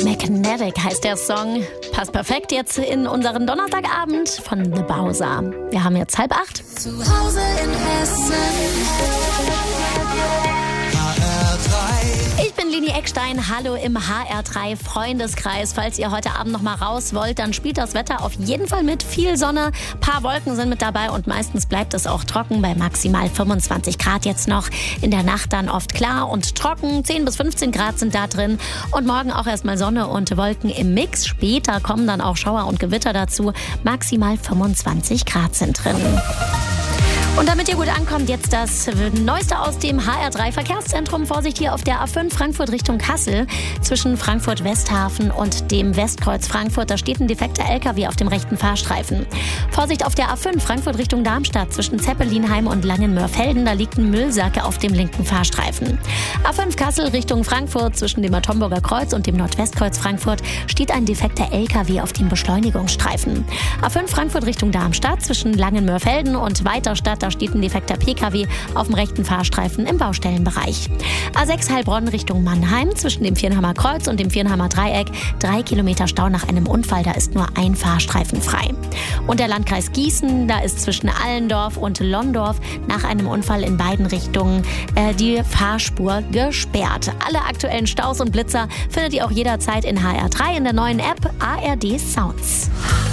Magnetic heißt der Song. Passt perfekt jetzt in unseren Donnerstagabend von The Bowser. Wir haben jetzt 7:30. Zu Hause in Hessen. Ich bin Lini Eckstein, hallo im HR3 Freundeskreis. Falls ihr heute Abend noch mal raus wollt, dann spielt das Wetter auf jeden Fall mit. Viel Sonne, paar Wolken sind mit dabei und meistens bleibt es auch trocken bei maximal 25 Grad jetzt noch. In der Nacht dann oft klar und trocken, 10 bis 15 Grad sind da drin. Und morgen auch erstmal Sonne und Wolken im Mix. Später kommen dann auch Schauer und Gewitter dazu. Maximal 25 Grad sind drin. Und damit ihr gut ankommt, jetzt das Neueste aus dem HR3 Verkehrszentrum. Vorsicht hier auf der A5 Frankfurt Richtung Kassel. Zwischen Frankfurt-Westhafen und dem Westkreuz Frankfurt. Da steht ein defekter LKW auf dem rechten Fahrstreifen. Vorsicht auf der A5 Frankfurt Richtung Darmstadt. Zwischen Zeppelinheim und Langenmörfelden. Da liegt ein Müllsack auf dem linken Fahrstreifen. A5 Kassel Richtung Frankfurt. Zwischen dem Atomburger Kreuz und dem Nordwestkreuz Frankfurt steht ein defekter LKW auf dem Beschleunigungsstreifen. A5 Frankfurt Richtung Darmstadt. Zwischen Langenmörfelden und Weiterstadt. Da steht ein defekter PKW auf dem rechten Fahrstreifen im Baustellenbereich. A6 Heilbronn Richtung Mannheim. Zwischen dem Viernheimer Kreuz und dem Viernheimer Dreieck 3 Kilometer Stau nach einem Unfall. Da ist nur ein Fahrstreifen frei. Und der Landkreis Gießen, da ist zwischen Allendorf und Londorf nach einem Unfall in beiden Richtungen die Fahrspur gesperrt. Alle aktuellen Staus und Blitzer findet ihr auch jederzeit in HR3 in der neuen App ARD Sounds.